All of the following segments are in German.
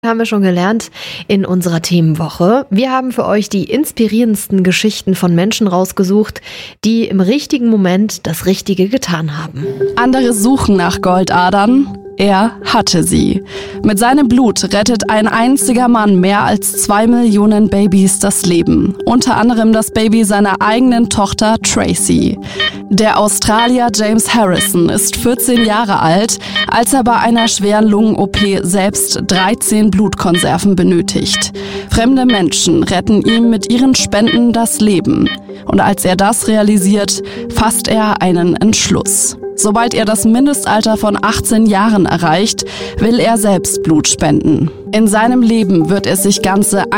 Haben wir schon gelernt in unserer Themenwoche. Wir haben für euch die inspirierendsten Geschichten von Menschen rausgesucht, die im richtigen Moment das Richtige getan haben. Andere suchen nach Goldadern. Er hatte sie. Mit seinem Blut rettet ein einziger Mann mehr als 2 Millionen Babys das Leben. Unter anderem das Baby seiner eigenen Tochter Tracy. Der Australier James Harrison ist 14 Jahre alt, als er bei einer schweren Lungen-OP selbst 13 Blutkonserven benötigt. Fremde Menschen retten ihm mit ihren Spenden das Leben. Und als er das realisiert, fasst er einen Entschluss. Sobald er das Mindestalter von 18 Jahren erreicht, will er selbst Blut spenden. In seinem Leben wird er sich ganze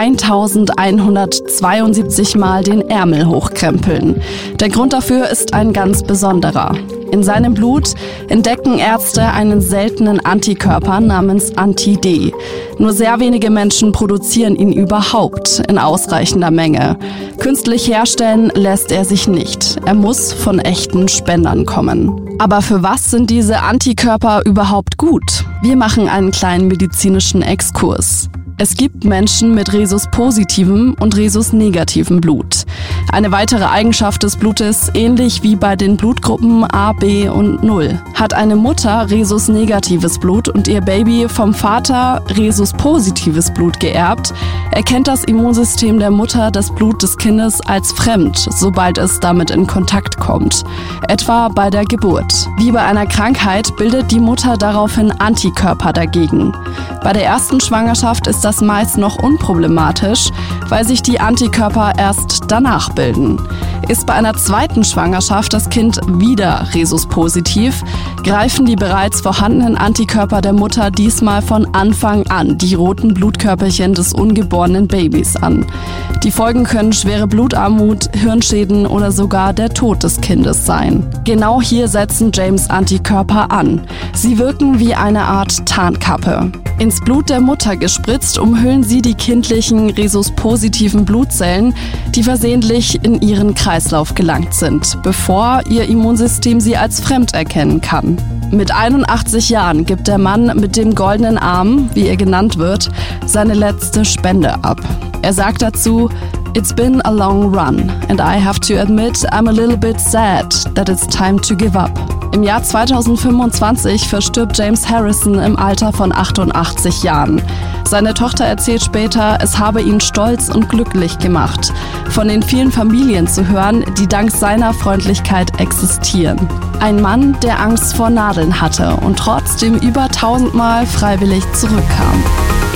1172 Mal den Ärmel hochkrempeln. Der Grund dafür ist ein ganz besonderer. In seinem Blut entdecken Ärzte einen seltenen Antikörper namens Anti-D. Nur sehr wenige Menschen produzieren ihn überhaupt in ausreichender Menge. Künstlich herstellen lässt er sich nicht. Er muss von echten Spendern kommen. Aber für was sind diese Antikörper überhaupt gut? Wir machen einen kleinen medizinischen Exkurs. Es gibt Menschen mit Rhesus-positivem und Rhesus-negativem Blut. Eine weitere Eigenschaft des Blutes, ähnlich wie bei den Blutgruppen A, B und 0. Hat eine Mutter Rhesus-negatives Blut und ihr Baby vom Vater Rhesus-positives Blut geerbt, erkennt das Immunsystem der Mutter das Blut des Kindes als fremd, sobald es damit in Kontakt kommt. Etwa bei der Geburt. Wie bei einer Krankheit bildet die Mutter daraufhin Antikörper dagegen. Bei der ersten Schwangerschaft ist das meist noch unproblematisch, weil sich die Antikörper erst danach bilden. Ist bei einer zweiten Schwangerschaft das Kind wieder Rhesus-positiv, greifen die bereits vorhandenen Antikörper der Mutter diesmal von Anfang an die roten Blutkörperchen des ungeborenen Babys an. Die Folgen können schwere Blutarmut, Hirnschäden oder sogar der Tod des Kindes sein. Genau hier setzen James' Antikörper an. Sie wirken wie eine Art Tarnkappe. Ins Blut der Mutter gespritzt, umhüllen sie die kindlichen Rhesus-positiven Blutzellen, die versehentlich in ihren Kreislauf gelangt sind, bevor ihr Immunsystem sie als fremd erkennen kann. Mit 81 Jahren gibt der Mann mit dem goldenen Arm, wie er genannt wird, seine letzte Spende ab. Er sagt dazu: "It's been a long run and I have to admit I'm a little bit sad that it's time to give up." Im Jahr 2025 verstirbt James Harrison im Alter von 88 Jahren. Seine Tochter erzählt später, es habe ihn stolz und glücklich gemacht, von den vielen Familien zu hören, die dank seiner Freundlichkeit existieren. Ein Mann, der Angst vor Nadeln hatte und trotzdem über 1000 Mal freiwillig zurückkam.